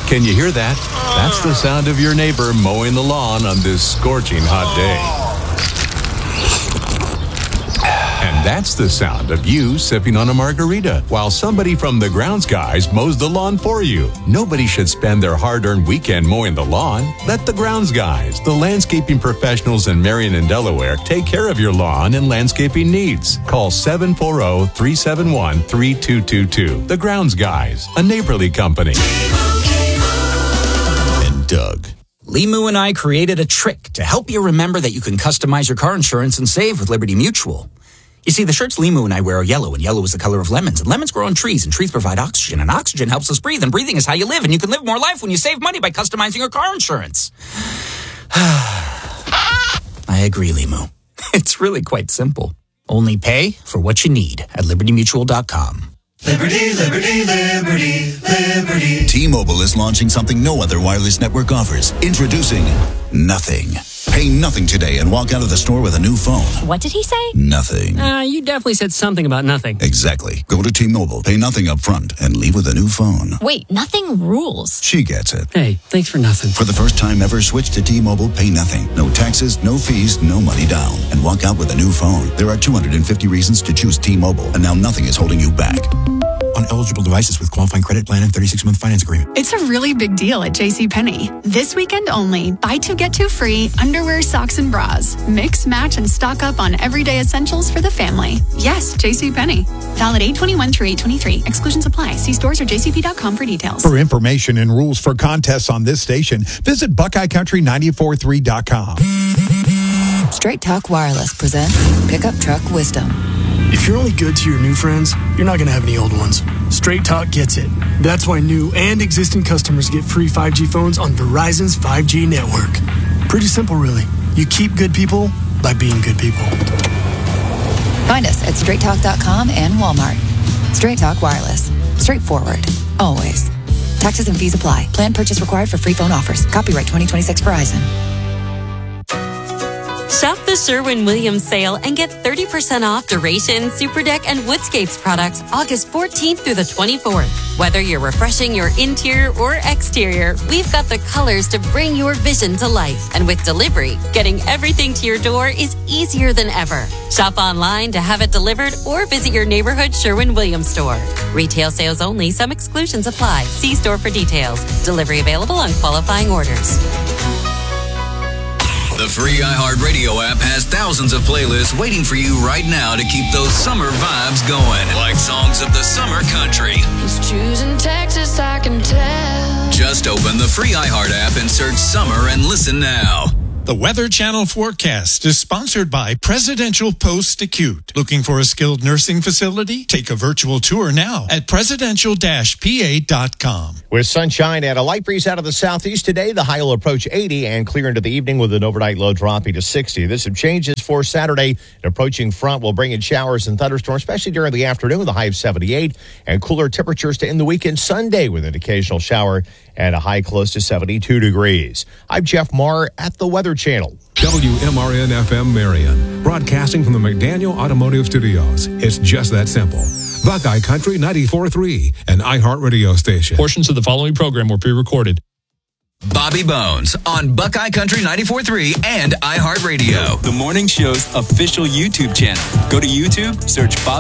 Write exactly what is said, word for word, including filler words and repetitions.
Can you hear that? That's the sound of your neighbor mowing the lawn on this scorching hot day. And that's the sound of you sipping on a margarita while somebody from the Grounds Guys mows the lawn for you. Nobody should spend their hard-earned weekend mowing the lawn. Let the Grounds Guys, the landscaping professionals in Marion and Delaware, take care of your lawn and landscaping needs. Call seven four zero, three seven one, three two two two. The Grounds Guys, a neighborly company. And Doug. Limu and I created a trick to help you remember that you can customize your car insurance and save with Liberty Mutual. You see, the shirts Limu and I wear are yellow, and yellow is the color of lemons. And lemons grow on trees, and trees provide oxygen, and oxygen helps us breathe, and breathing is how you live, and you can live more life when you save money by customizing your car insurance. I agree, Limu. It's really quite simple. Only pay for what you need at liberty mutual dot com. Liberty, liberty, liberty, liberty. T-Mobile is launching something no other wireless network offers. Introducing Nothing. Pay nothing today and walk out of the store with a new phone. What did he say? Nothing. Uh, you definitely said something about nothing. Exactly. Go to T-Mobile, pay nothing up front, and leave with a new phone. Wait, nothing rules. She gets it. Hey, thanks for nothing. For the first time ever, switch to T-Mobile, pay nothing. No taxes, no fees, no money down. And walk out with a new phone. There are two hundred fifty reasons to choose T-Mobile, and now nothing is holding you back. On eligible devices with qualifying credit plan and thirty-six month finance agreement. It's a really big deal at JCPenney. This weekend only, buy two, get two free, underwear, socks, and bras. Mix, match, and stock up on everyday essentials for the family. Yes, JCPenney. Valid eight twenty-one through eight twenty-three. Exclusions apply. See stores or j c p dot com for details. For information and rules for contests on this station, visit buckeye country nine four three dot com. Straight Talk Wireless presents Pickup Truck Wisdom. If you're only good to your new friends, you're not going to have any old ones. Straight Talk gets it. That's why new and existing customers get free five G phones on Verizon's five G network. Pretty simple, really. You keep good people by being good people. Find us at straight talk dot com and Walmart. Straight Talk Wireless. Straightforward. Always. Taxes and fees apply. Plan purchase required for free phone offers. Copyright twenty twenty-six Verizon. Shop the Sherwin-Williams sale and get thirty percent off Duration, Super Deck, and Woodscapes products August fourteenth through the twenty-fourth. Whether you're refreshing your interior or exterior, we've got the colors to bring your vision to life. And with delivery, getting everything to your door is easier than ever. Shop online to have it delivered or visit your neighborhood Sherwin-Williams store. Retail sales only. Some exclusions apply. See store for details. Delivery available on qualifying orders. The free iHeartRadio app has thousands of playlists waiting for you right now to keep those summer vibes going, like songs of the summer country. He's choosing Texas, I can tell. Just open the free iHeart app and search summer and listen now. The Weather Channel forecast is sponsored by Presidential Post Acute. Looking for a skilled nursing facility? Take a virtual tour now at presidential dash p a dot com. With sunshine and a light breeze out of the southeast today, the high will approach eighty and clear into the evening with an overnight low dropping to sixty. This some changes for Saturday. An approaching front will bring in showers and thunderstorms, especially during the afternoon with a high of seventy-eight, and cooler temperatures to end the weekend Sunday with an occasional shower and a high close to seventy-two degrees. I'm Jeff Marr at the Weather Channel. W M R N F M Marion, broadcasting from the McDaniel Automotive Studios. It's just that simple. Buckeye Country ninety-four point three, an iHeart radio station. Portions of the following program were pre-recorded. Bobby Bones on Buckeye Country ninety-four point three and iHeartRadio. The morning show's official YouTube channel. Go to YouTube, search Bobby